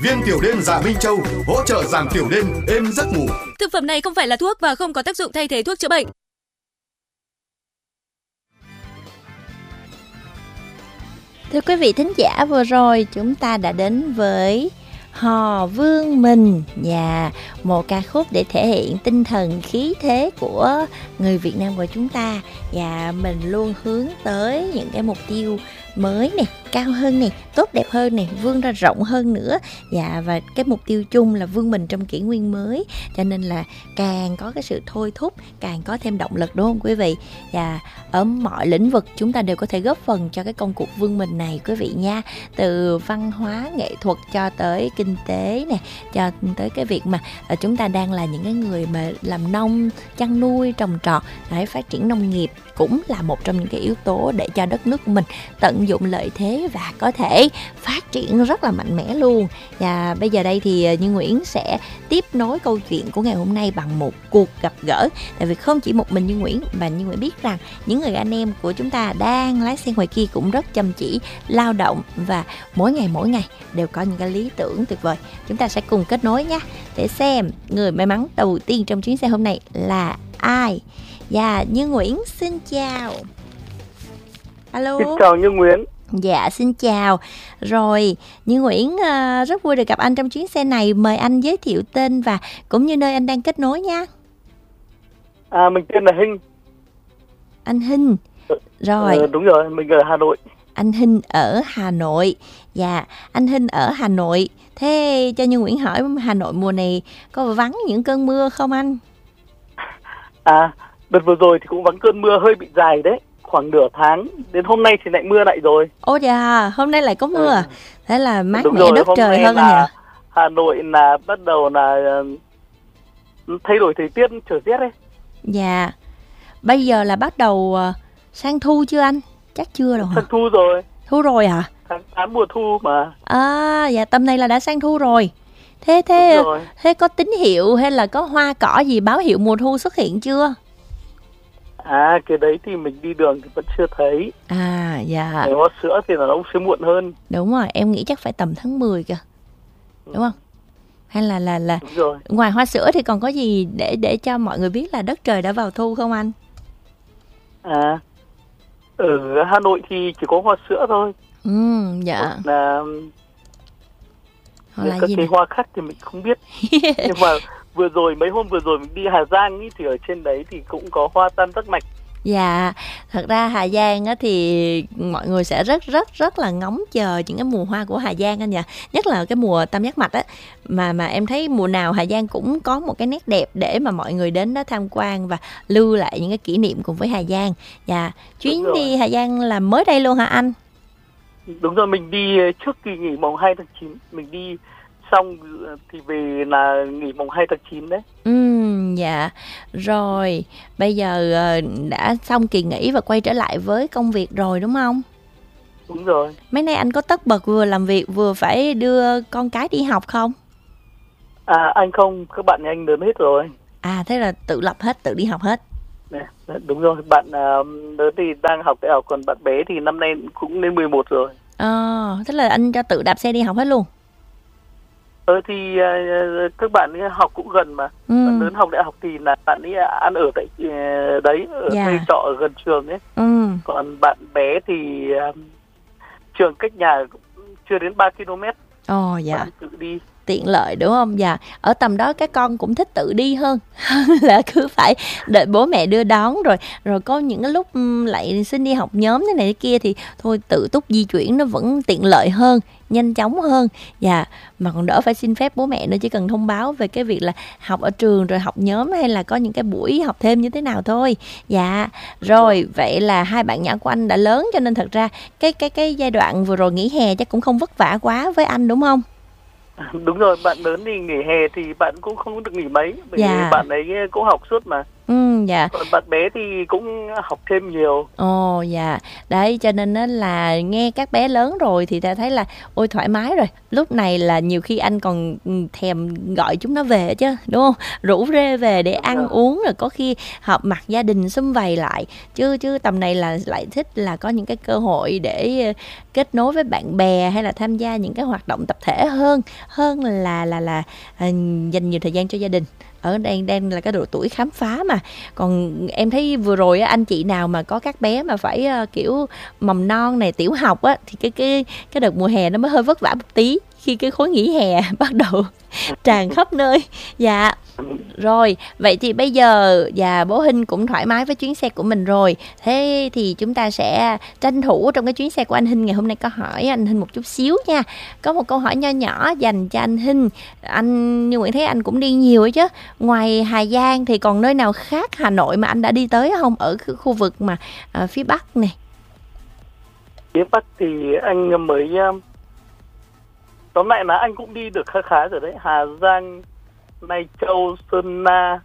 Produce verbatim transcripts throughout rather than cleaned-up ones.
Viên tiểu đêm Dạ Minh Châu hỗ trợ giảm tiểu đêm, êm giấc ngủ. Thực phẩm này không phải là thuốc và không có tác dụng thay thế thuốc chữa bệnh. Thưa quý vị thính giả, vừa rồi chúng ta đã đến với Hò Vương Mình, và một ca khúc để thể hiện tinh thần khí thế của người Việt Nam của chúng ta. Và mình luôn hướng tới những cái mục tiêu mới này, cao hơn này, tốt đẹp hơn này, vươn ra rộng hơn nữa. Dạ, và cái mục tiêu chung là vươn mình trong kỷ nguyên mới. Cho nên là càng có cái sự thôi thúc, càng có thêm động lực, đúng không quý vị? Và ở mọi lĩnh vực chúng ta đều có thể góp phần cho cái công cuộc vươn mình này quý vị nha. Từ văn hóa, nghệ thuật cho tới kinh tế nè, cho tới cái việc mà chúng ta đang là những cái người mà làm nông, chăn nuôi, trồng trọt, để phát triển nông nghiệp cũng là một trong những cái yếu tố để cho đất nước của mình tận dụng lợi thế và có thể phát triển rất là mạnh mẽ luôn. Và bây giờ đây thì Như Nguyễn sẽ tiếp nối câu chuyện của ngày hôm nay bằng một cuộc gặp gỡ. Tại vì không chỉ một mình Như Nguyễn, mà Như Nguyễn biết rằng những người anh em của chúng ta đang lái xe ngoài kia cũng rất chăm chỉ, lao động và mỗi ngày mỗi ngày đều có những cái lý tưởng tuyệt vời. Chúng ta sẽ cùng kết nối nhé, để xem người may mắn đầu tiên trong chuyến xe hôm nay là ai. Dạ, Như Nguyễn xin chào. Alo. Xin chào Như Nguyễn. Dạ, xin chào. Rồi, Như Nguyễn uh, rất vui được gặp anh trong chuyến xe này. Mời anh giới thiệu tên và cũng như nơi anh đang kết nối nha. À, mình tên là Hinh. Anh Hinh. Rồi. Ừ, đúng rồi, mình ở Hà Nội. Anh Hinh ở Hà Nội. Dạ, anh Hinh ở Hà Nội. Thế cho Như Nguyễn hỏi, Hà Nội mùa này có vắng những cơn mưa không anh? À, đợt vừa rồi thì cũng vắng cơn mưa hơi bị dài đấy, khoảng nửa tháng. Đến hôm nay thì lại mưa lại rồi. Ồ dạ, hôm nay lại có mưa. Ừ. Thế là mát đúng mẻ rồi, đất trời hơn anh nhỉ? Hà Nội là bắt đầu là thay đổi thời tiết, trở rét đấy. Dạ. Bây giờ là bắt đầu sang thu chưa anh? Chắc chưa đâu hả? Sang thu rồi. Thu rồi hả? Tháng tám mùa thu mà. À, dạ tầm này là đã sang thu rồi. Thế thế thế có tín hiệu hay là có hoa cỏ gì báo hiệu mùa thu xuất hiện chưa? À, cái đấy thì mình đi đường thì vẫn chưa thấy. À, dạ. Cái hoa sữa thì nó cũng sẽ muộn hơn. Đúng rồi, em nghĩ chắc phải tầm tháng mười kìa. Đúng không? Hay là là là Đúng rồi. Ngoài hoa sữa thì còn có gì để để cho mọi người biết là đất trời đã vào thu không anh? À, ở Hà Nội thì chỉ có hoa sữa thôi. Ừ, dạ. Hoặc là Hoặc là các gì cái này? hoa khác thì mình không biết. Nhưng mà vừa rồi, mấy hôm vừa rồi mình đi Hà Giang ý, thì ở trên đấy thì cũng có hoa tam giác mạch. Dạ, thật ra Hà Giang á, thì mọi người sẽ rất rất rất là ngóng chờ những cái mùa hoa của Hà Giang anh nhỉ. Nhất là cái mùa tam giác mạch á, mà mà em thấy mùa nào Hà Giang cũng có một cái nét đẹp để mà mọi người đến đó tham quan và lưu lại những cái kỷ niệm cùng với Hà Giang. Dạ, chuyến đi Hà Giang là mới đây luôn hả anh? Đúng rồi, mình đi trước kỳ nghỉ mùng hai tháng chín, mình đi xong thì về là nghỉ mùng hai tháng chín đấy. Ừ, dạ. Rồi, bây giờ đã xong kỳ nghỉ và quay trở lại với công việc rồi đúng không? Đúng rồi. Mấy nay anh có tất bật vừa làm việc vừa phải đưa con cái đi học không? À, anh không, các bạn nhà anh lớn hết rồi. À, thế là tự lập hết, tự đi học hết. Nè, đúng rồi, bạn lớn thì đang học đại học, còn bạn bé thì năm nay cũng lên mười một rồi. Ờ, thế là anh cho tự đạp xe đi học hết luôn? Ờ thì uh, các bạn ấy học cũng gần mà. Ừ. Bạn lớn học đại học thì là bạn ấy ăn ở tại uh, đấy, ở yeah. thuê trọ ở gần trường ấy. Ừ. Còn bạn bé thì uh, trường cách nhà chưa đến ba ki lô mét. Ồ dạ. Bạn tự đi. Tiện lợi đúng không? Dạ. Ở tầm đó các con cũng thích tự đi hơn là cứ phải đợi bố mẹ đưa đón, rồi rồi có những cái lúc lại xin đi học nhóm thế này thế kia thì thôi tự túc di chuyển nó vẫn tiện lợi hơn, nhanh chóng hơn. Dạ, mà còn đỡ phải xin phép bố mẹ nữa, chỉ cần thông báo về cái việc là học ở trường rồi học nhóm hay là có những cái buổi học thêm như thế nào thôi. Dạ. Rồi, vậy là hai bạn nhỏ của anh đã lớn cho nên thật ra cái cái cái giai đoạn vừa rồi nghỉ hè chắc cũng không vất vả quá với anh đúng không? Đúng rồi, bạn lớn thì nghỉ hè thì bạn cũng không được nghỉ mấy, bởi dạ. vì bạn ấy cũng học suốt mà. Ừ, dạ. Còn bạn bé thì cũng học thêm nhiều. Ồ, dạ. Đấy, cho nên á là nghe các bé lớn rồi thì ta thấy là ôi thoải mái rồi. Lúc này là nhiều khi anh còn thèm gọi chúng nó về chứ, đúng không? Rủ rê về để đúng ăn rồi. Uống, rồi có khi họp mặt gia đình sum vầy lại. Chứ chứ tầm này là lại thích là có những cái cơ hội để kết nối với bạn bè hay là tham gia những cái hoạt động tập thể hơn hơn là là là à, dành nhiều thời gian cho gia đình. Ở đây đang là cái độ tuổi khám phá mà. Còn em thấy vừa rồi á, anh chị nào mà có các bé mà phải uh, kiểu mầm non này, tiểu học á, thì cái cái cái đợt mùa hè nó mới hơi vất vả một tí, khi cái khối nghỉ hè bắt đầu tràn khắp nơi. Dạ. Rồi, vậy thì bây giờ dạ bố Hinh cũng thoải mái với chuyến xe của mình rồi. Thế thì chúng ta sẽ tranh thủ trong cái chuyến xe của anh Hinh ngày hôm nay có hỏi anh Hinh một chút xíu nha. Có một câu hỏi nho nhỏ dành cho anh Hinh. Anh như Nguyễn thấy anh cũng đi nhiều ấy chứ. Ngoài Hà Giang thì còn nơi nào khác Hà Nội mà anh đã đi tới không? Ở khu vực mà à, phía Bắc này. Phía Bắc thì anh mới tóm lại là anh cũng đi được khá khá rồi đấy. Hà Giang, Lai Châu, Sơn La,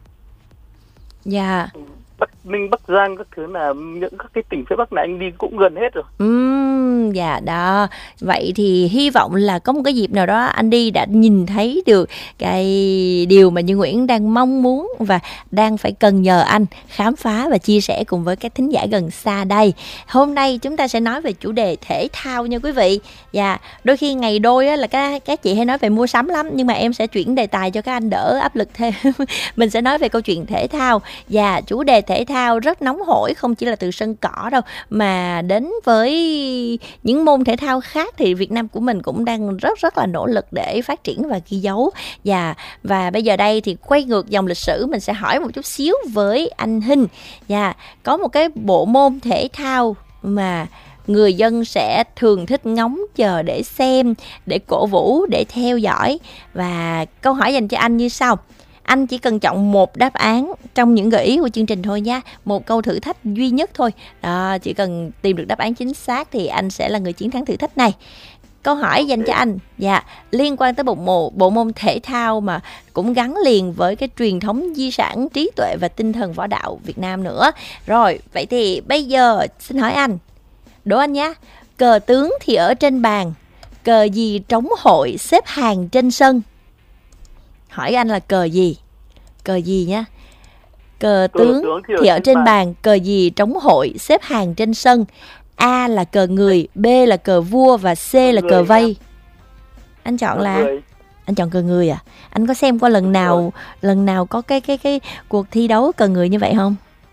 dạ, Bắc Ninh, Bắc Giang các thứ là những các cái tỉnh phía Bắc này anh đi cũng gần hết rồi. Uhm, dạ đó. Vậy thì hy vọng là có một cái dịp nào đó anh đi đã nhìn thấy được cái điều mà Như Nguyễn đang mong muốn và đang phải cần nhờ anh khám phá và chia sẻ cùng với các thính giả gần xa đây. Hôm nay chúng ta sẽ nói về chủ đề thể thao nha quý vị. Dạ, đôi khi ngày đôi á, là các, các chị hay nói về mua sắm lắm, nhưng mà em sẽ chuyển đề tài cho các anh đỡ áp lực thêm. Mình sẽ nói về câu chuyện thể thao. Dạ, chủ đề thể thao rất nóng hổi, không chỉ là từ sân cỏ đâu mà đến với những môn thể thao khác thì Việt Nam của mình cũng đang rất rất là nỗ lực để phát triển và ghi dấu. Dạ, và bây giờ đây thì quay ngược dòng lịch sử, mình sẽ hỏi một chút xíu với anh Hinh. Dạ, có một cái bộ môn thể thao mà người dân sẽ thường thích ngóng chờ để xem, để cổ vũ, để theo dõi. Và câu hỏi dành cho anh như sau. Anh chỉ cần chọn một đáp án trong những gợi ý của chương trình thôi nha. Một câu thử thách duy nhất thôi. Đó, chỉ cần tìm được đáp án chính xác thì anh sẽ là người chiến thắng thử thách này. Câu hỏi dành cho anh, dạ, liên quan tới bộ, bộ, bộ môn thể thao mà cũng gắn liền với cái truyền thống di sản trí tuệ và tinh thần võ đạo Việt Nam nữa. Rồi, vậy thì bây giờ xin hỏi anh, đố anh nhé, cờ tướng thì ở trên bàn, cờ gì trống hội xếp hàng trên sân? Hỏi anh là cờ gì? Cờ gì nhá? Cờ tướng, tướng thì ở, thì ở trên bàn. bàn, cờ gì trống hội xếp hàng trên sân? A là cờ người, B là cờ vua và C là người cờ vây. Nha. Anh chọn cờ là người. Anh chọn cờ người à? Anh có xem qua lần nào rồi. lần nào có cái cái cái cuộc thi đấu cờ người như vậy không?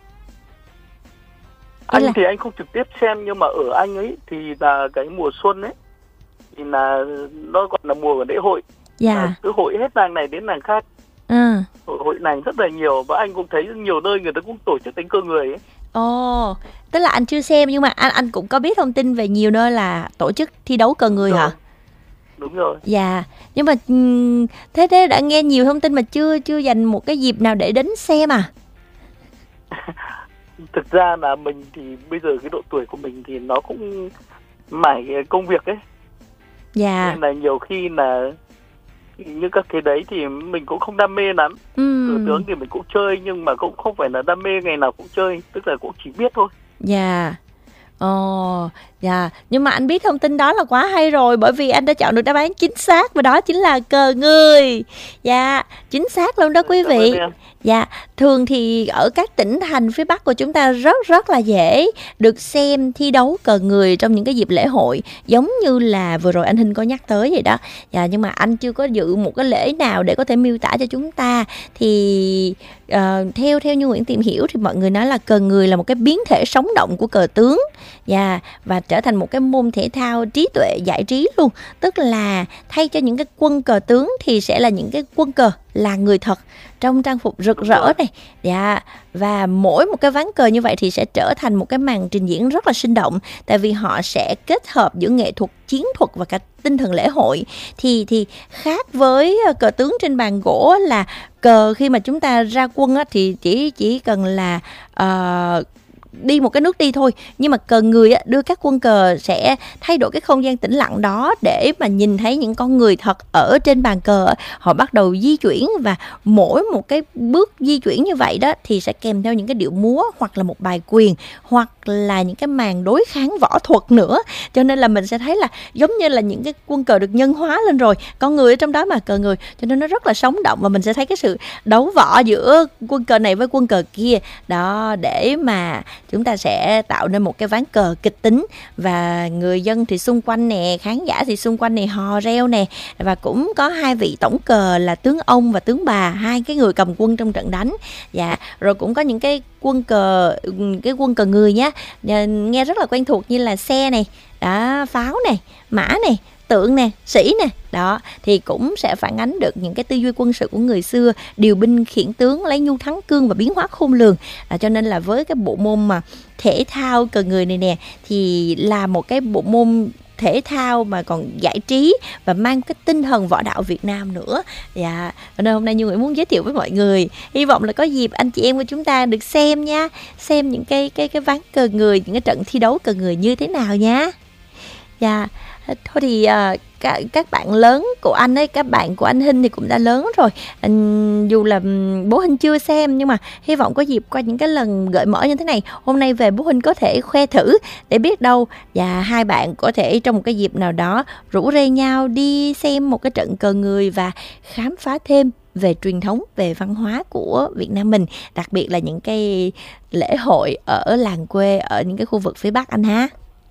Anh là... thì anh không trực tiếp xem, nhưng mà ở anh ấy thì là cái mùa xuân ấy thì là nó gọi là mùa của lễ hội. Dạ. Cứ hội hết làng này đến làng khác. À. Hội, hội làng rất là nhiều, và anh cũng thấy nhiều nơi người ta cũng tổ chức đánh cờ người ấy. Ồ, oh, tức là anh chưa xem nhưng mà anh anh cũng có biết thông tin về nhiều nơi là tổ chức thi đấu cờ người. Đúng hả? Đúng rồi. Dạ, nhưng mà thế thế đã nghe nhiều thông tin mà chưa chưa dành một cái dịp nào để đến xem à? Thực ra là mình thì bây giờ cái độ tuổi của mình thì nó cũng mải công việc ấy. Dạ. Nên là nhiều khi là như các cái đấy thì mình cũng không đam mê lắm. Ừ. Cờ tướng thì mình cũng chơi nhưng mà cũng không phải là đam mê ngày nào cũng chơi, tức là cũng chỉ biết thôi. Dạ. Ồ, dạ. Nhưng mà anh biết thông tin đó là quá hay rồi, bởi vì anh đã chọn được đáp án chính xác và đó chính là cờ người. Dạ, chính xác luôn đó quý vị. Dạ, thường thì ở các tỉnh thành phía Bắc của chúng ta rất rất là dễ được xem thi đấu cờ người trong những cái dịp lễ hội, giống như là vừa rồi anh Hinh có nhắc tới vậy đó. Dạ, nhưng mà anh chưa có dự một cái lễ nào để có thể miêu tả cho chúng ta. Thì uh, theo theo như Nguyễn tìm hiểu thì mọi người nói là cờ người là một cái biến thể sống động của cờ tướng. Dạ, và trở thành một cái môn thể thao trí tuệ giải trí luôn. Tức là thay cho những cái quân cờ tướng thì sẽ là những cái quân cờ là người thật trong trang phục rực rỡ này. Dạ, và mỗi một cái ván cờ như vậy thì sẽ trở thành một cái màn trình diễn rất là sinh động, tại vì họ sẽ kết hợp giữa nghệ thuật, chiến thuật và cả tinh thần lễ hội. Thì thì khác với cờ tướng trên bàn gỗ là cờ khi mà chúng ta ra quân á, thì chỉ chỉ cần là uh, đi một cái nước đi thôi, nhưng mà cờ người á, đưa các quân cờ sẽ thay đổi cái không gian tĩnh lặng đó để mà nhìn thấy những con người thật ở trên bàn cờ. Họ bắt đầu di chuyển, và mỗi một cái bước di chuyển như vậy đó thì sẽ kèm theo những cái điệu múa, hoặc là một bài quyền, hoặc là những cái màn đối kháng võ thuật nữa. Cho nên là mình sẽ thấy là giống như là những cái quân cờ được nhân hóa lên rồi, con người ở trong đó mà, cờ người, cho nên nó rất là sống động, và mình sẽ thấy cái sự đấu võ giữa quân cờ này với quân cờ kia đó, để mà chúng ta sẽ tạo nên một cái ván cờ kịch tính. Và người dân thì xung quanh nè, khán giả thì xung quanh này hò reo nè, và cũng có hai vị tổng cờ là tướng ông và tướng bà, hai cái người cầm quân trong trận đánh. Dạ, rồi cũng có những cái quân cờ, cái quân cờ người nhá, nghe rất là quen thuộc, như là xe này, đó, pháo này, mã này, tượng nè, sĩ nè, đó thì cũng sẽ phản ánh được những cái tư duy quân sự của người xưa, điều binh khiển tướng, lấy nhu thắng cương và biến hóa khôn lường. À, cho nên là với cái bộ môn mà thể thao cờ người này nè, thì là một cái bộ môn thể thao mà còn giải trí và mang cái tinh thần võ đạo Việt Nam nữa. Dạ, nên hôm nay Như Nguyễn muốn giới thiệu với mọi người, hy vọng là có dịp anh chị em của chúng ta được xem nha, xem những cái cái cái ván cờ người, những cái trận thi đấu cờ người như thế nào nha. Dạ, thôi thì uh, các, các bạn lớn của anh ấy, các bạn của anh Hinh thì cũng đã lớn rồi. Anh, dù là bố Hinh chưa xem, nhưng mà hy vọng có dịp qua những cái lần gợi mở như thế này, hôm nay về bố Hinh có thể khoe thử, để biết đâu và hai bạn có thể trong một cái dịp nào đó rủ rê nhau đi xem một cái trận cờ người và khám phá thêm về truyền thống, về văn hóa của Việt Nam mình, đặc biệt là những cái lễ hội ở làng quê, ở những cái khu vực phía Bắc anh ha.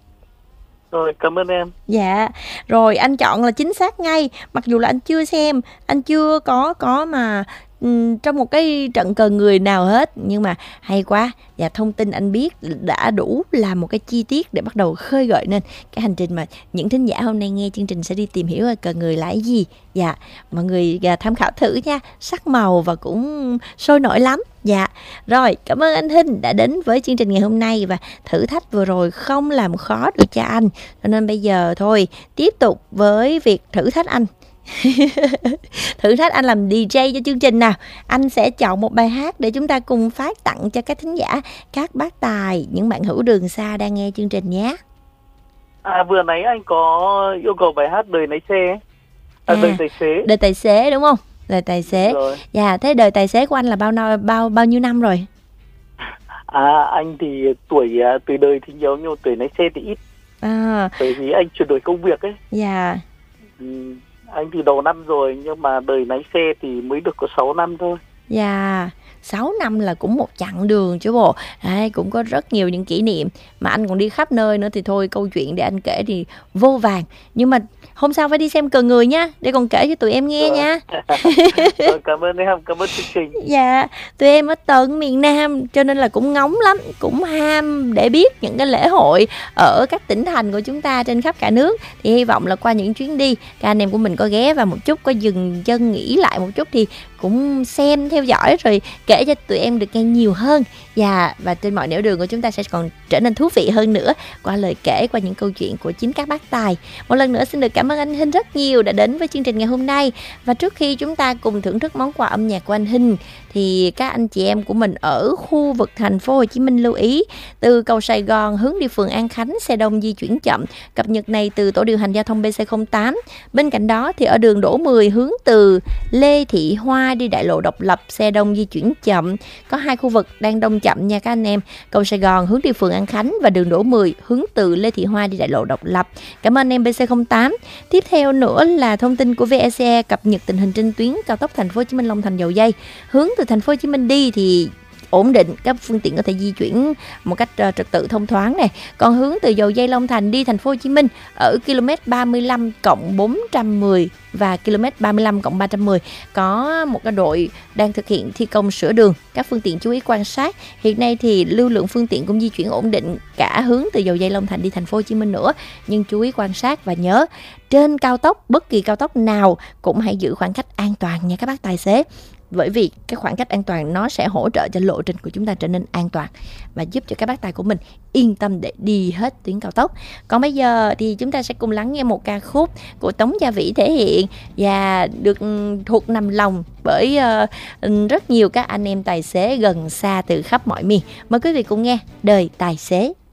Rồi, cảm ơn em. Dạ, rồi anh chọn là chính xác ngay. Mặc dù là anh chưa xem, anh chưa có có mà um, trong một cái trận cờ người nào hết, nhưng mà hay quá. Và thông tin anh biết đã đủ là một cái chi tiết để bắt đầu khơi gợi nên cái hành trình mà những thính giả hôm nay nghe chương trình sẽ đi tìm hiểu cờ người là cái gì. Dạ, mọi người tham khảo thử nha, sắc màu và cũng sôi nổi lắm. Dạ, rồi cảm ơn anh Hinh đã đến với chương trình ngày hôm nay, và thử thách vừa rồi không làm khó được cho anh, cho nên bây giờ thôi tiếp tục với việc thử thách anh. Thử thách anh làm đi jay cho chương trình nào. Anh sẽ chọn một bài hát để chúng ta cùng phát tặng cho các thính giả, các bác tài, những bạn hữu đường xa đang nghe chương trình nhé. À, vừa nãy anh có yêu cầu bài hát Đời Lái Xe, à, à, Đời Tài Xế. Đời Tài Xế đúng không? Đời Tài Xế. Dạ, thế đời tài xế của anh là bao năm, bao bao nhiêu năm rồi? À, anh thì tuổi tuổi đời thì nhiều, nhưng tuổi lái xe thì ít. À, bởi vì anh chuyển đổi công việc ấy. Dạ. Ừ, anh thì đầu năm rồi, nhưng mà đời lái xe thì mới được có sáu năm thôi. Dạ, sáu năm là cũng một chặng đường chứ bộ. Đấy, cũng có rất nhiều những kỷ niệm, mà anh còn đi khắp nơi nữa thì thôi câu chuyện để anh kể thì vô vàn. Nhưng mà hôm sau phải đi xem cờ người nha, để còn kể cho tụi em nghe rồi nha. Rồi, cảm ơn em, cảm ơn chương trình. Dạ, tụi em ở tận miền Nam cho nên là cũng ngóng lắm, cũng ham để biết những cái lễ hội ở các tỉnh thành của chúng ta trên khắp cả nước. Thì hy vọng là qua những chuyến đi, các anh em của mình có ghé vào một chút, có dừng chân nghỉ lại một chút thì cũng xem, theo dõi rồi kể cho tụi em được nghe nhiều hơn. Dạ, và trên mọi nẻo đường của chúng ta sẽ còn trở nên thú vị hơn nữa qua lời kể, qua những câu chuyện của chính các bác tài. Một lần nữa xin được cảm ơn anh Hinh rất nhiều đã đến với chương trình ngày hôm nay. Và trước khi chúng ta cùng thưởng thức món quà âm nhạc của anh Hinh thì các anh chị em của mình ở khu vực thành phố Hồ Chí Minh lưu ý, từ cầu Sài Gòn hướng đi phường An Khánh, xe đông di chuyển chậm. Cập nhật này từ tổ điều hành giao thông bê xê không tám. Bên cạnh đó thì ở đường Đỗ mười hướng từ Lê Thị Hoa đi đại lộ Độc Lập, xe đông di chuyển chậm. Có hai khu vực đang đông chậm nha các anh em. Cầu Sài Gòn hướng đi phường An Khánh và đường Đỗ mười hướng từ Lê Thị Hoa đi đại lộ Độc Lập. Cảm ơn em bê xê không tám. Tiếp theo nữa là thông tin của vê e xê e cập nhật tình hình trên tuyến cao tốc thành phố Hồ Chí Minh Long Thành Dầu Giây. Hướng từ thành phố Hồ Chí Minh đi thì ổn định, các phương tiện có thể di chuyển một cách uh, trật tự thông thoáng này. Còn hướng từ Dầu Giây Long Thành đi thành phố Hồ Chí Minh ở km ba mươi lăm cộng bốn trăm mười và km ba mươi lăm cộng ba trăm mười có một cái đội đang thực hiện thi công sửa đường. Các phương tiện chú ý quan sát. Hiện nay thì lưu lượng phương tiện cũng di chuyển ổn định cả hướng từ Dầu Giây Long Thành đi thành phố Hồ Chí Minh nữa, nhưng chú ý quan sát và nhớ trên cao tốc, bất kỳ cao tốc nào cũng hãy giữ khoảng cách an toàn nha các bác tài xế. bởi vì cái khoảng cách an toàn nó sẽ hỗ trợ cho lộ trình của chúng ta trở nên an toàn và giúp cho các bác tài của mình yên tâm để đi hết tuyến cao tốc. Còn bây giờ thì chúng ta sẽ cùng lắng nghe một ca khúc của Tống Gia Vĩ thể hiện và được thuộc nằm lòng bởi uh, rất nhiều các anh em tài xế gần xa từ khắp mọi miền. Mời quý vị cùng nghe Đời Tài Xế.